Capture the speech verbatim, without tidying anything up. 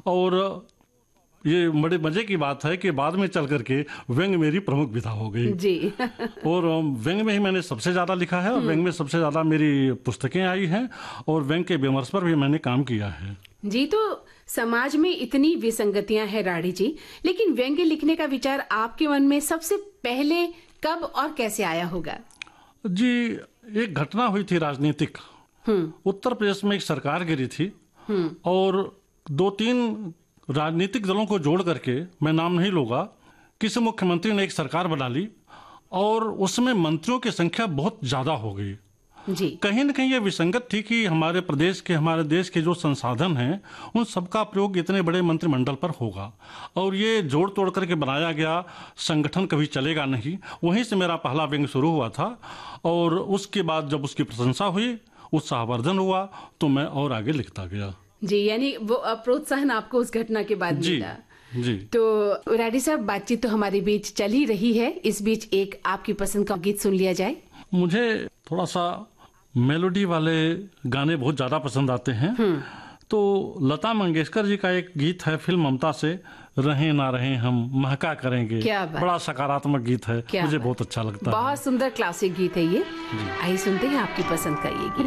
और ये बड़े मजे की बात है कि बाद में चल करके व्यंग मेरी प्रमुख विधा हो गई जी। और व्यंग में ही मैंने सबसे ज़्यादा लिखा है और व्यंग में सबसे ज़्यादा मेरी पुस्तकें आई हैं और व्यंग के विमर्श पर भी मैंने काम किया है। जी, तो समाज में इतनी विसंगतियां हैं राठी जी, लेकिन व्यंग्य लिखने का विचार आपके मन में सबसे पहले कब और कैसे आया होगा? जी, एक घटना हुई थी राजनीतिक। उत्तर प्रदेश में एक सरकार गिरी थी और दो तीन राजनीतिक दलों को जोड़ करके, मैं नाम नहीं लूंगा, किसी मुख्यमंत्री ने एक सरकार बना ली और उसमें मंत्रियों की संख्या बहुत ज्यादा हो गई। जी। कहीं न कहीं ये विसंगत थी कि हमारे प्रदेश के, हमारे देश के जो संसाधन हैं उन सबका प्रयोग इतने बड़े मंत्रिमंडल पर होगा और ये जोड़ तोड़ करके बनाया गया संगठन कभी चलेगा नहीं। वहीं से मेरा पहला व्यंग्य शुरू हुआ था और उसके बाद जब उसकी प्रशंसा हुई, उत्साहवर्धन हुआ, तो मैं और आगे लिखता गया। जी, यानी वो प्रोत्साहन आपको उस घटना के बाद जी, मिला। जी। तो राठी साहब, बातचीत तो हमारे बीच चल ही रही है, इस बीच एक आपकी पसंद का गीत सुन लिया जाए। मुझे थोड़ा सा मेलोडी वाले गाने बहुत ज्यादा पसंद आते हैं, तो लता मंगेशकर जी का एक गीत है फिल्म ममता से, रहे ना रहे हम महका करेंगे। क्या बात। बड़ा सकारात्मक गीत है, मुझे बहुत अच्छा लगता है। बहुत सुंदर क्लासिक गीत है ये। आइए सुनते हैं आपकी पसंद का ये गीत।